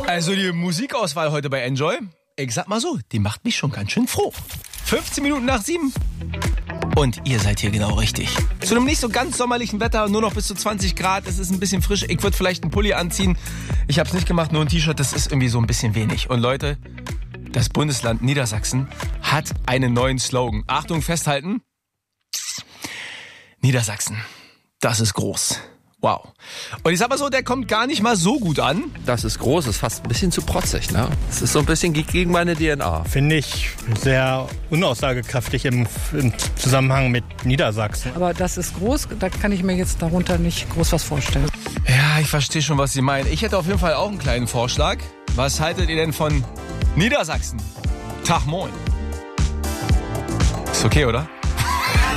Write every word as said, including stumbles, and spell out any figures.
Also die Musikauswahl heute bei Enjoy, ich sag mal so, die macht mich schon ganz schön froh. fünfzehn Minuten nach sieben. Und ihr seid hier genau richtig. Zu einem nicht so ganz sommerlichen Wetter, nur noch bis zu zwanzig Grad. Es ist ein bisschen frisch. Ich würde vielleicht einen Pulli anziehen. Ich habe es nicht gemacht, nur ein T-Shirt. Das ist irgendwie so ein bisschen wenig. Und Leute, das Bundesland Niedersachsen hat einen neuen Slogan. Achtung, festhalten. Niedersachsen, das ist groß. Wow. Und ich sag mal so, der kommt gar nicht mal so gut an. Das ist groß, ist fast ein bisschen zu protzig, ne? Das ist so ein bisschen gegen meine D N A. Finde ich sehr unaussagekräftig im, im Zusammenhang mit Niedersachsen. Aber das ist groß, da kann ich mir jetzt darunter nicht groß was vorstellen. Ja, ich verstehe schon, was Sie meinen. Ich hätte auf jeden Fall auch einen kleinen Vorschlag. Was haltet ihr denn von Niedersachsen? Tag moin. Ist okay, oder?